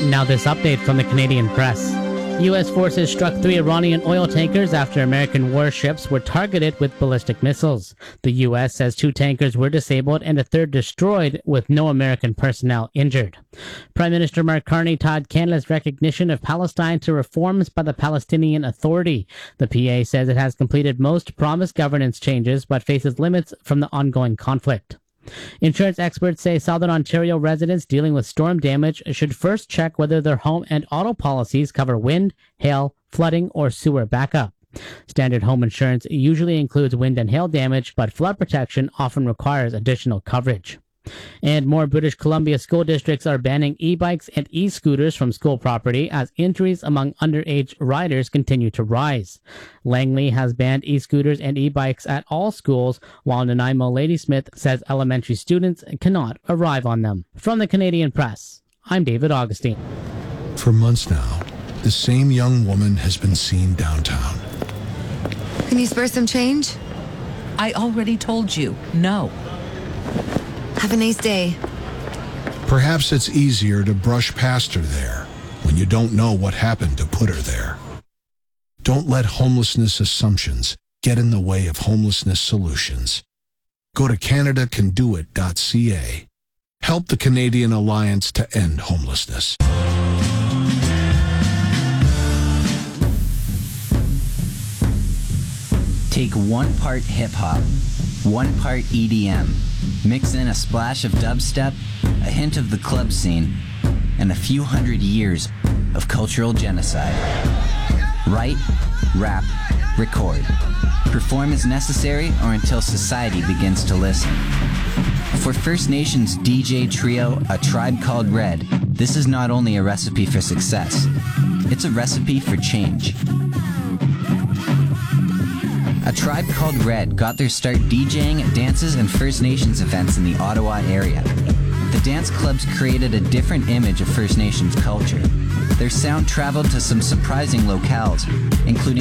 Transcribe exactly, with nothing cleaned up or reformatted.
Now this update from the Canadian Press. U S forces struck three Iranian oil tankers after American warships were targeted with ballistic missiles. The U S says two tankers were disabled and a third destroyed, with no American personnel injured. Prime Minister Mark Carney tied Canada's recognition of Palestine to reforms by the Palestinian Authority. The P A says it has completed most promised governance changes but faces limits from the ongoing conflict. Insurance experts say Southern Ontario residents dealing with storm damage should first check whether their home and auto policies cover wind, hail, flooding, or sewer backup. Standard home insurance usually includes wind and hail damage, but flood protection often requires additional coverage. And more British Columbia school districts are banning e-bikes and e-scooters from school property as injuries among underage riders continue to rise. Langley has banned e-scooters and e-bikes at all schools, while Nanaimo Ladysmith says elementary students cannot arrive on them. From the Canadian Press, I'm David Augustine. For months now, the same young woman has been seen downtown. Can you spare some change? I already told you, no. Have a nice day. Perhaps it's easier to brush past her there when you don't know what happened to put her there. Don't let homelessness assumptions get in the way of homelessness solutions. Go to canada can do it dot c a. Help the Canadian Alliance to End Homelessness. Take one part hip-hop, one part E D M, mix in a splash of dubstep, a hint of the club scene, and a few hundred years of cultural genocide. Write, rap, record. Perform as necessary or until society begins to listen. For First Nations D J trio A Tribe Called Red, this is not only a recipe for success, it's a recipe for change. A Tribe Called Red got their start DJing at dances and First Nations events in the Ottawa area. The dance clubs created a different image of First Nations culture. Their sound traveled to some surprising locales, including